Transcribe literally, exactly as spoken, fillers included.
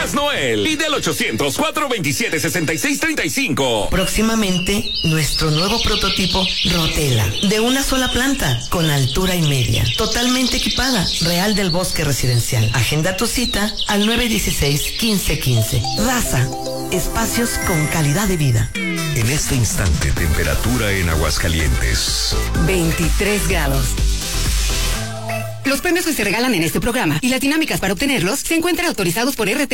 Gas Noel. Pide al ochocientos, cuatrocientos veintisiete, sesenta y seis treinta y cinco. Próximamente, nuestro nuevo prototipo Rotela, de una sola planta, con altura y media, totalmente equipada, Real del Bosque Residencial. Agenda tu cita al nueve dieciséis, quince quince. Raza, espacios con calidad de vida. En este instante, temperatura en Aguascalientes. veintitrés grados. Los premios que se regalan en este programa y las dinámicas para obtenerlos se encuentran autorizados por R T